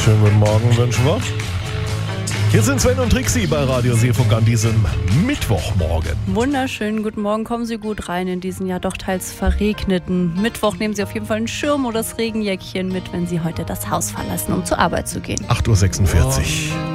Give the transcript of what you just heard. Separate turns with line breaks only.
Schönen guten Morgen wünschen wir. Hier sind Sven und Trixi bei Radio Seefunk an diesem Mittwochmorgen.
Wunderschönen guten Morgen, kommen Sie gut rein in diesen ja doch teils verregneten Mittwoch. Nehmen Sie auf jeden Fall einen Schirm oder das Regenjäckchen mit, wenn Sie heute das Haus verlassen, um zur Arbeit zu gehen.
8.46 Uhr.